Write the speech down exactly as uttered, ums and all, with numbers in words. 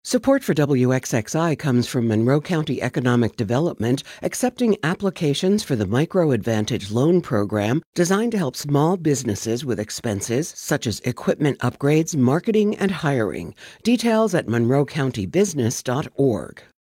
Support for W X X I comes from Monroe County Economic Development, accepting applications for the Micro Advantage Loan Program designed to help small businesses with expenses such as equipment upgrades, marketing, and hiring. Details at monroe county business dot org.